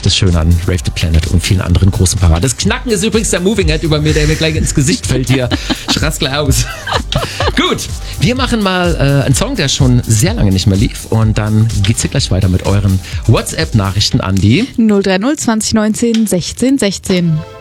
ich das Schöne an Rave the Planet und vielen anderen großen Paraden. Das Knacken ist übrigens der Moving Head über mir, der mir gleich ins Gesicht fällt hier. Ich rassle aus. Gut, wir machen mal einen Song, der schon sehr lange nicht mehr lief. Und dann geht's hier gleich weiter mit euren WhatsApp-Nachrichten an die 030 2019 16 16.